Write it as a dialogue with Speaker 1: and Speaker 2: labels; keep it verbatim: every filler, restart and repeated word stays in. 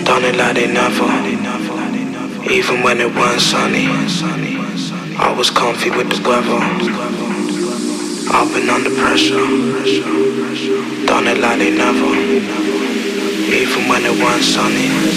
Speaker 1: Done it like they never. Even when it wasn't sunny, I was comfy with the weather. I've been under pressure. Done it like they never. Even when it wasn't sunny.